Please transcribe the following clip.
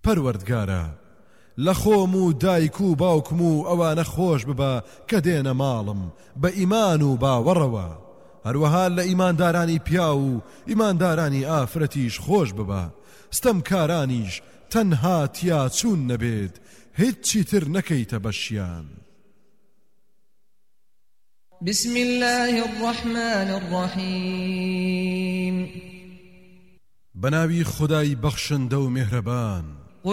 پەروەردگارە لە خۆم و دایک و باوکم و ئەوانە خۆش ببە کە دێنە ماڵم بە ئیمان و باوەڕەوە، هەروەها لە ئیماندارانی پیا و ئیماندارانی ئافرەتیش خۆش ببە، ستەمکارانیش تەنها تیا چوون نەبێت هیچی تر نەکەیتە بەشیان. بسم الله الرحمن الرحيم بناوی خدای بەخشندە و میهرەبان.